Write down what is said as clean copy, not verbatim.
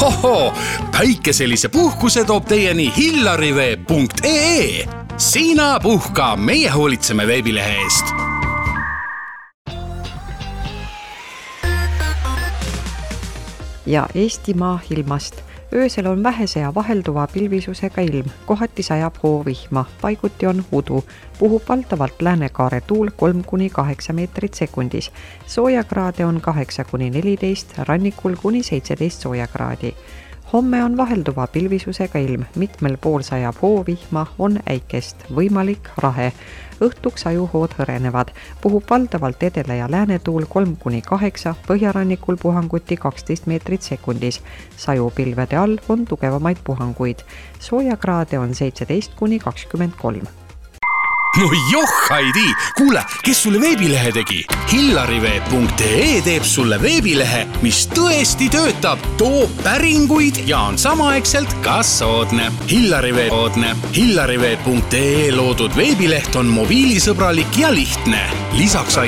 Hoho, päikeselise puhkuse toob teieni hillarive.ee. Sina puhka, meie hoolitseme veebilehe eest. Ja Eestimaa ilmast. Öösel on vähese ja vahelduva pilvisusega ilm, kohati sajab hoovihma, paiguti on udu, puhub valdavalt läänekaare tuul 3-8 meetrit sekundis. Soojakraade on 8-14, rannikul kuni 17 soojakraadi. Homme on vahelduva pilvisusega ilm, mitmel pool sajab hoovihma, on äikest, võimalik rahe. Õhtuks ajuhood hõrenevad, puhub valdavalt edele- ja läänetuul 3-8, põhjarannikul puhanguti 12 meetrit sekundis. Sajupilvede all on tugevamaid puhanguid. Soojakraade on 17-23. No Haidi, kuule, kes sulle veebilehe tegi? Hillarive.ee teeb sulle veebilehe, mis tõesti töötab, toob päringuid ja on samaaegselt ka soodne. Hillarive.ee loodud veebileht on mobiilisõbralik ja lihtne. Lisaks